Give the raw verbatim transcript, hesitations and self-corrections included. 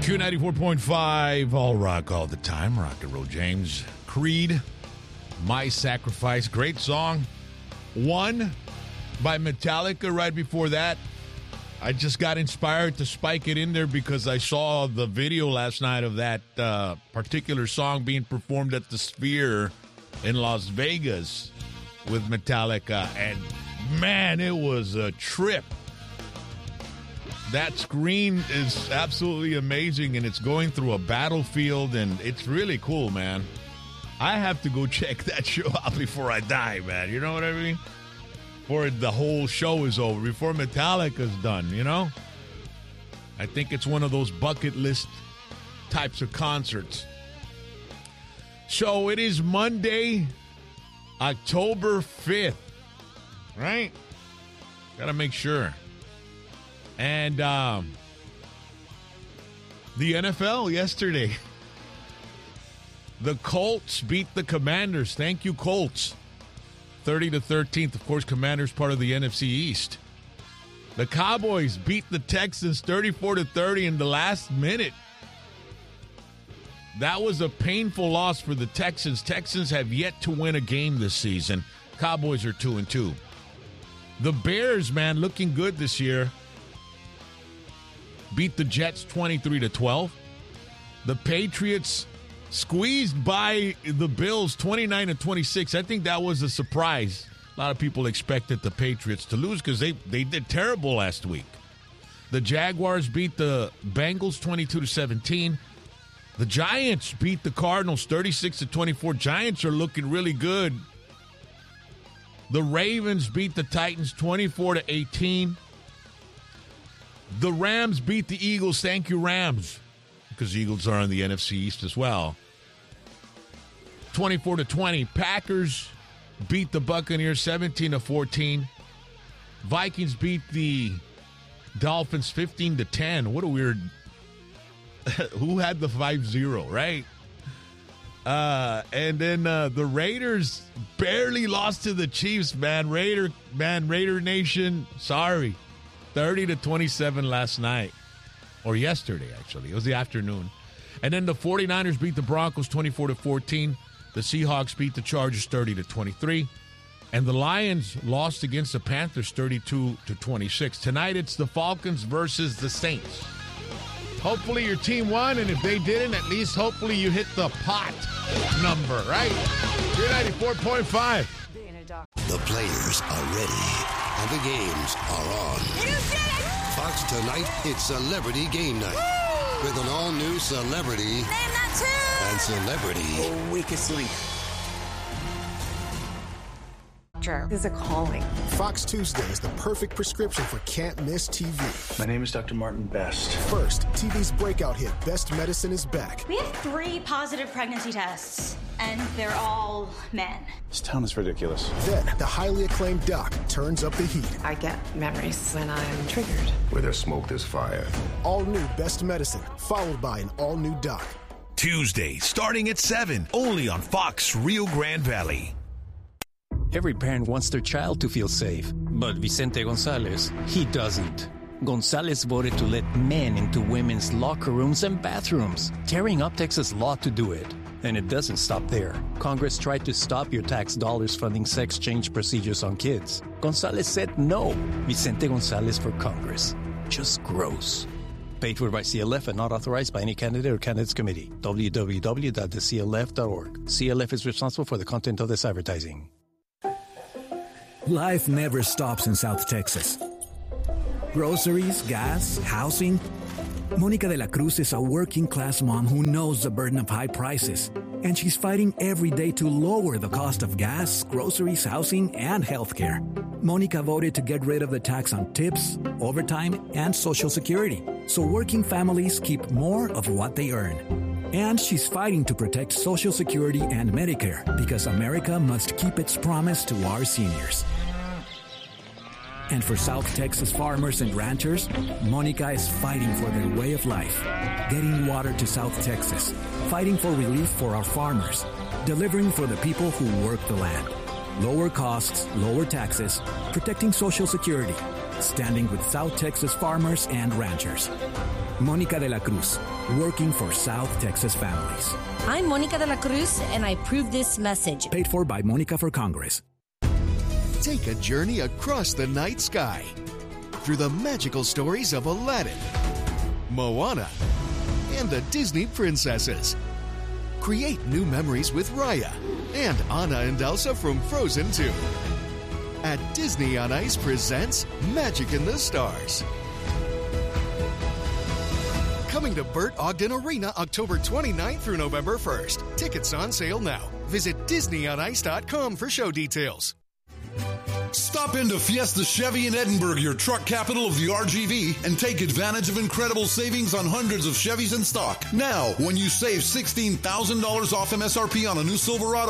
Q ninety-four point five, all rock all the time. Rock and roll, James. Creed, My Sacrifice. Great song. One by Metallica right before that. I just got inspired to spike it in there because I saw the video last night of that uh, particular song being performed at the Sphere in Las Vegas with Metallica. And, man, it was a trip. That screen is absolutely amazing, and it's going through a battlefield, and it's really cool, man. I have to go check that show out before I die, man. You know what I mean? Before the whole show is over, before Metallica's done, you know? I think it's one of those bucket list types of concerts. So it is Monday, October fifth, right? Gotta make sure. And um, the N F L yesterday. The Colts beat the Commanders. Thank you, Colts. thirty to thirteen. Of course, Commanders part of the N F C East. The Cowboys beat the Texans thirty-four to thirty in the last minute. That was a painful loss for the Texans. Texans have yet to win a game this season. Cowboys are two and two. The Bears, man, looking good this year. Beat the Jets twenty-three to twelve. The Patriots squeezed by the Bills twenty-nine to twenty-six. I think that was a surprise. A lot of people expected the Patriots to lose because they, they did terrible last week. The Jaguars beat the Bengals twenty-two to seventeen. The Giants beat the Cardinals thirty-six to twenty-four. Giants are looking really good. The Ravens beat the Titans twenty-four to eighteen. The Rams beat the Eagles. Thank you, Rams, because the Eagles are in the N F C East as well. twenty-four to twenty. Packers beat the Buccaneers seventeen to fourteen. Vikings beat the Dolphins fifteen to ten. What a weird... Who had the five zero, right? Uh, and then uh, the Raiders barely lost to the Chiefs, man. Raider, man, Raider Nation, sorry. thirty to twenty-seven last night. Or yesterday, actually. It was the afternoon. And then the 49ers beat the Broncos twenty-four to fourteen. The Seahawks beat the Chargers thirty to twenty-three. And the Lions lost against the Panthers thirty-two to twenty-six. Tonight it's the Falcons versus the Saints. Hopefully your team won, and if they didn't, at least hopefully you hit the pot number, right? Q ninety-four point five. The players are ready, and the games are on. Fox tonight, it's Celebrity Game Night. Woo! With an all-new celebrity. Name that tune! And celebrity. Oh, weakest link. Is a calling. Fox Tuesday is the perfect prescription for can't-miss T V. My name is Doctor Martin Best. First, T V's breakout hit, Best Medicine is back. We have three positive pregnancy tests, and they're all men. This town is ridiculous. Then, the highly acclaimed doc turns up the heat. I get memories when I'm triggered. Where there's smoke, there's fire. All new Best Medicine, followed by an all-new doc. Tuesday, starting at seven, only on Fox Rio Grande Valley. Every parent wants their child to feel safe, but Vicente Gonzalez, he doesn't. Gonzalez voted to let men into women's locker rooms and bathrooms, tearing up Texas law to do it. And it doesn't stop there. Congress tried to stop your tax dollars funding sex change procedures on kids. Gonzalez said no. Vicente Gonzalez for Congress. Just gross. Paid for by C L F and not authorized by any candidate or candidates committee. w w w dot the c l f dot org. C L F is responsible for the content of this advertising. Life never stops in South Texas. Groceries, gas, housing. Monica de la Cruz is a working-class mom who knows the burden of high prices, and she's fighting every day to lower the cost of gas, groceries, housing, and healthcare. Monica voted to get rid of the tax on tips, overtime, and Social Security, so working families keep more of what they earn. And she's fighting to protect Social Security and Medicare because America must keep its promise to our seniors. And for South Texas farmers and ranchers, Monica is fighting for their way of life, getting water to South Texas, fighting for relief for our farmers, delivering for the people who work the land. Lower costs, lower taxes, protecting Social Security, standing with South Texas farmers and ranchers. Monica de la Cruz, working for South Texas families. I'm Monica de la Cruz, and I approve this message. Paid for by Monica for Congress. Take a journey across the night sky through the magical stories of Aladdin, Moana, and the Disney princesses. Create new memories with Raya and Anna and Elsa from Frozen two. At Disney on Ice presents Magic in the Stars. Coming to Burt Ogden Arena October twenty-ninth through November first. Tickets on sale now. Visit disney on ice dot com for show details. Stop into Fiesta Chevy in Edinburgh, your truck capital of the R G V, and take advantage of incredible savings on hundreds of Chevys in stock. Now, when you save sixteen thousand dollars off M S R P on a new Silverado,